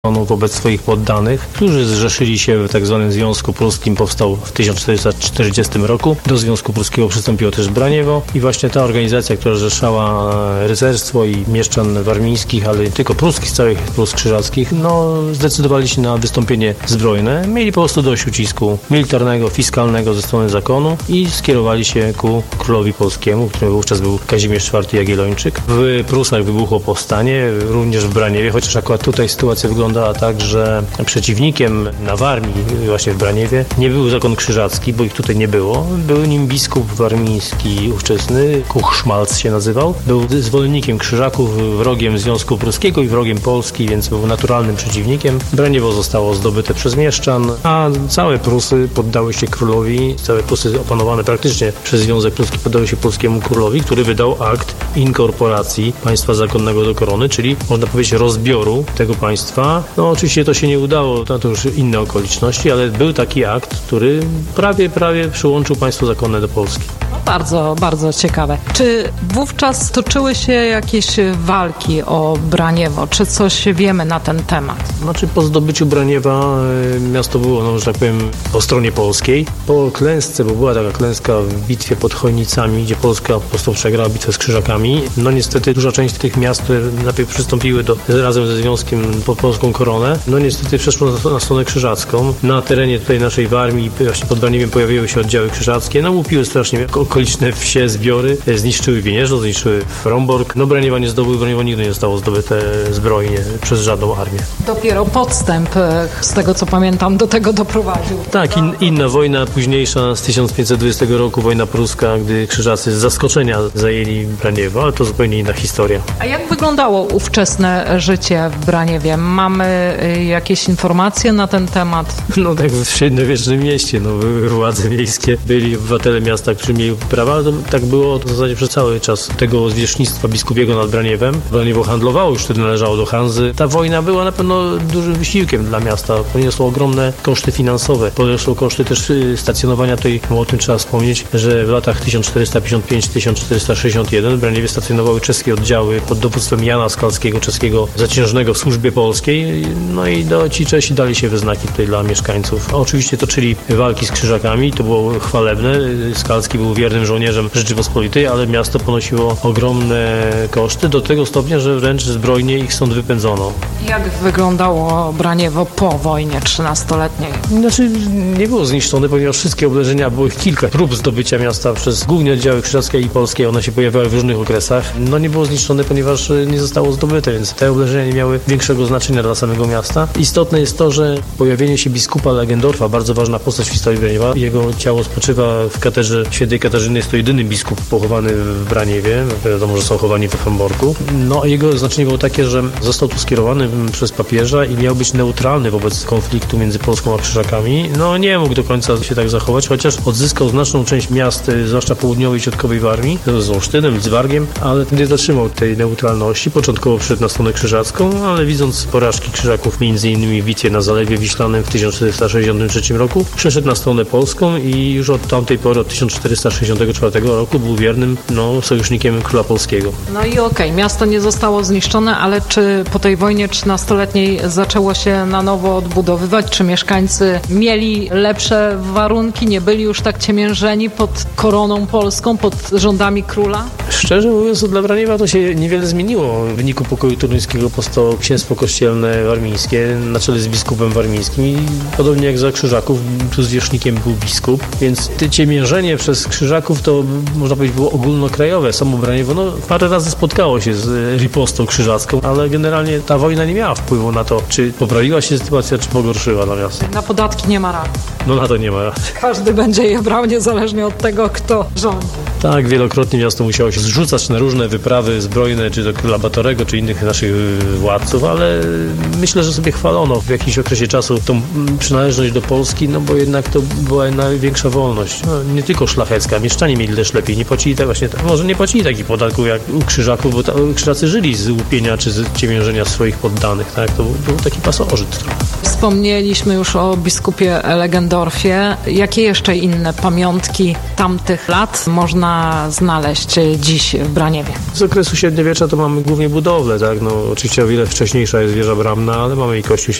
wobec swoich poddanych, którzy zrzeszyli się w tak zwanym Związku Pruskim, powstał w 1440 roku. Do Związku Pruskiego przystąpiło też Braniewo i właśnie ta organizacja, która zrzeszała rycerstwo i mieszczan warmińskich, ale nie tylko pruskich, z całych Prus krzyżackich, zdecydowali się na wystąpienie zbrojne. Mieli po prostu dość ucisku militarnego, fiskalnego ze strony zakonu i skierowali się ku królowi polskiemu, którym wówczas był Kazimierz IV Jagiellończyk. W Prusach wybuchło powstanie, również w Braniewie, chociaż akurat tutaj sytuacja wyglądała tak, że przeciwnikiem na Warmii, właśnie w Braniewie, nie był zakon krzyżacki, bo ich tutaj nie było. Był nim biskup warmiński ówczesny, Kuchszmalc się nazywał. Był zwolennikiem krzyżaków, wrogiem Związku Pruskiego i wrogiem Polski, więc był naturalnym przeciwnikiem. Braniewo zostało zdobyte przez mieszczan, a całe Prusy poddały się królowi. Całe Prusy opanowane praktycznie przez Związek Pruski poddały się polskiemu królowi, który wydał akt inkorporacji państwa zakonnego do korony, czyli można powiedzieć rozbioru tego państwa. Oczywiście to się nie udało, to już inne okoliczności, ale był taki akt, który prawie przyłączył państwo zakonne do Polski. Bardzo, bardzo ciekawe. Czy wówczas toczyły się jakieś walki o Braniewo? Czy coś wiemy na ten temat? Po zdobyciu Braniewa miasto było, że tak powiem, po stronie polskiej. Po klęsce, bo była taka klęska w bitwie pod Chojnicami, gdzie Polska po prostu przegrała bitwę z Krzyżakami. Niestety duża część tych miast, które najpierw przystąpiły razem ze Związkiem pod polską koronę, niestety przeszło na stronę krzyżacką. Na terenie tutaj naszej Warmii, właśnie pod Braniewem pojawiły się oddziały krzyżackie, łupiły strasznie okoliczne wsie, zbiory, zniszczyły Wienieżo, zniszczyły Frombork. Braniewa nie zdobył, Braniewo nigdy nie zostało zdobyte zbrojnie przez żadną armię. Dopiero podstęp, z tego co pamiętam, do tego doprowadził. Tak, inna wojna późniejsza z 1520 roku, wojna pruska, gdy krzyżacy z zaskoczenia zajęli Braniewo, ale to zupełnie inna historia. A jak wyglądało ówczesne życie w Braniewie? Mamy jakieś informacje na ten temat? Tak w średniowiecznym mieście, były władze miejskie, byli obywatele miasta, którzy mieli prawa, ale to tak było w zasadzie przez cały czas tego zwierzchnictwa biskupiego nad Braniewem. Braniewo handlowało, już wtedy należało do Hanzy. Ta wojna była na pewno dużym wysiłkiem dla miasta, poniosło ogromne koszty finansowe, poniosło koszty też stacjonowania tutaj, o tym trzeba wspomnieć, że w latach 1455-1461 w Braniewie stacjonowały czeskie oddziały pod dowództwem Jana Skalskiego, czeskiego zaciężnego w służbie polskiej, i ci Czesi dali się we znaki tutaj dla mieszkańców. Oczywiście toczyli walki z krzyżakami, to było chwalebne. Skalski był wiernym żołnierzem Rzeczypospolitej, ale miasto ponosiło ogromne koszty do tego stopnia, że wręcz zbrojnie ich stąd wypędzono. Jak wyglądało Braniewo po wojnie 13-letniej? Nie było zniszczone, ponieważ wszystkie oblężenia, było ich kilka prób zdobycia miasta przez głównie oddziały krzyżackie i polskie, one się pojawiały w różnych okresach. Nie było zniszczone, ponieważ nie zostało zdobyte, więc te oblężenia nie miały większego znaczenia dla samego miasta. Istotne jest to, że pojawienie się biskupa Legendorfa, bardzo ważna postać w historii Braniewa, jego ciało spoczywa w katedrze świętej Katarzyny, jest to jedyny biskup pochowany w Braniewie, wiadomo, że są chowani w Fromborku. Jego znaczenie było takie, że został tu skierowany przez papieża i miał być neutralny wobec konfliktu między Polską a Krzyżakami. Nie mógł do końca się tak zachować, chociaż odzyskał znaczną część miast, zwłaszcza południowej i środkowej Warmii, z Olsztynem, z Wargiem, ale nie zatrzymał tej neutralności. Początkowo wszedł na stronę krzyżacką, ale widząc porażki Krzyżaków, m.in. w bitwie na Zalewie Wiślanym w 1463 roku, przeszedł na stronę polską i już od tamtej pory, od 1464 roku był wiernym sojusznikiem króla polskiego. Miasto nie zostało zniszczone, ale czy po tej wojnie 13-letniej zaczęło się na nowo odbudowywać? Czy mieszkańcy mieli lepsze warunki? Nie byli już tak ciemiężeni pod koroną polską, pod rządami króla? Szczerze mówiąc, dla Braniewa to się niewiele zmieniło. W wyniku pokoju toruńskiego powstało księstwo kościelne warmińskie na czele z biskupem warmińskim i podobnie jak za Krzyżaków, tu zwierzchnikiem był biskup, więc ciemiężenie przez Krzyżaków to można powiedzieć było ogólnokrajowe. Samo Braniewo parę razy spotkało się z ripostą krzyżacką, ale generalnie ta wojna nie miała wpływu na to, czy poprawiła się sytuacja, czy pogorszyła dla miasta. Na podatki nie ma rady. Na to nie ma rady. Każdy będzie je brał niezależnie od tego, kto rządzi. Tak, wielokrotnie miasto musiało się zrzucać na różne wyprawy zbrojne, czy do króla Batorego, czy innych naszych władców, ale myślę, że sobie chwalono w jakimś okresie czasu tą przynależność do Polski, bo jednak to była największa wolność. Nie tylko szlachecka, mieszczanie mieli też lepiej, nie płacili może nie płacili takich podatków jak u Krzyżaków, bo Krzyżacy żyli z łupienia czy z ciemiężenia swoich poddanych, tak? To był taki pasożyt trochę. Wspomnieliśmy już o biskupie Legendorfie. Jakie jeszcze inne pamiątki tamtych lat można można znaleźć dziś w Braniewie? Z okresu średniowiecza to mamy głównie budowlę, tak? No, oczywiście o wiele wcześniejsza jest wieża bramna, ale mamy i kościół